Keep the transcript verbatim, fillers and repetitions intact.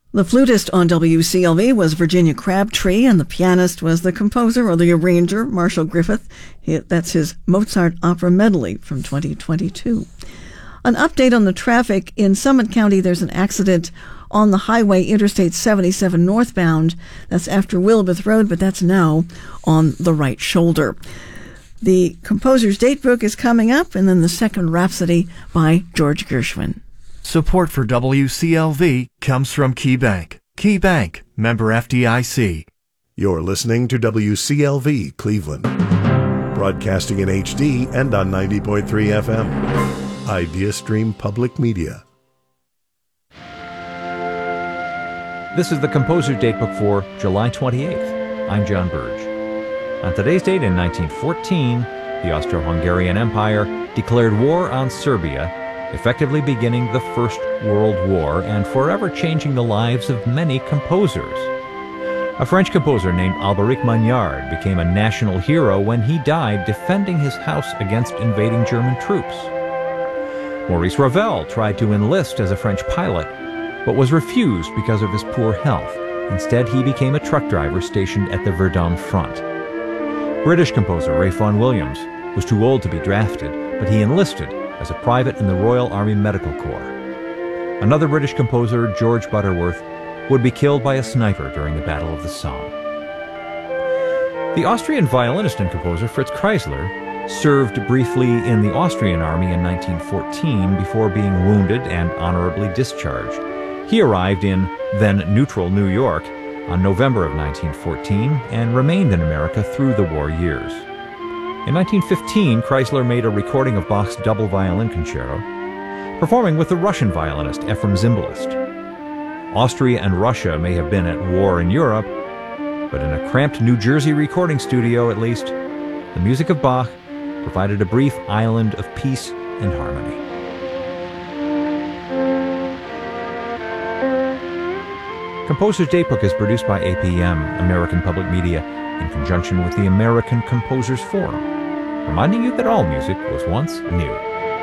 The flutist on W C L V was Virginia Crabtree, and the pianist was the composer or the arranger, Marshall Griffith. He, that's his Mozart Opera Medley from twenty twenty-two. An update on the traffic. In Summit County, there's an accident on the highway Interstate seventy-seven northbound. That's after Wilbeth Road, but that's now on the right shoulder. The composer's datebook is coming up, and then the second Rhapsody by George Gershwin. Support for W C L V comes from KeyBank. KeyBank, member F D I C. You're listening to W C L V Cleveland, broadcasting in H D and on ninety point three F M. IdeaStream Public Media. This is the Composer Datebook for July twenty-eighth. I'm John Burge. On today's date in nineteen fourteen, the Austro-Hungarian Empire declared war on Serbia, effectively beginning the First World War and forever changing the lives of many composers. A French composer named Alberic Magnard became a national hero when he died defending his house against invading German troops. Maurice Ravel tried to enlist as a French pilot, but was refused because of his poor health. Instead, he became a truck driver stationed at the Verdun front. British composer Ray Vaughan Williams was too old to be drafted, but he enlisted as a private in the Royal Army Medical Corps. Another British composer, George Butterworth, would be killed by a sniper during the Battle of the Somme. The Austrian violinist and composer Fritz Kreisler served briefly in the Austrian army in nineteen fourteen before being wounded and honorably discharged. He arrived in then-neutral New York on November of nineteen fourteen and remained in America through the war years. In nineteen fifteen, Kreisler made a recording of Bach's double violin concerto, performing with the Russian violinist Efrem Zimbalist. Austria and Russia may have been at war in Europe, but in a cramped New Jersey recording studio at least, the music of Bach provided a brief island of peace and harmony. Composer's Datebook is produced by A P M, American Public Media, in conjunction with the American Composers Forum, reminding you that all music was once new.